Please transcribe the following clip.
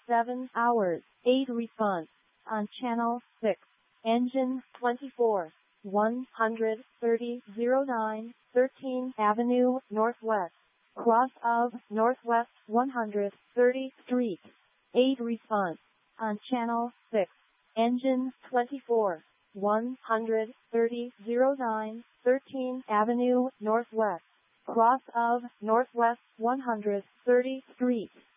7 hours, 8 response. On channel 6. Engine 24. 13009, 13th Avenue Northwest. Cross of Northwest 130th Street. 8 response. On channel 6. Engine 24. 13009, 13th Avenue Northwest. Cross of Northwest 130th Street.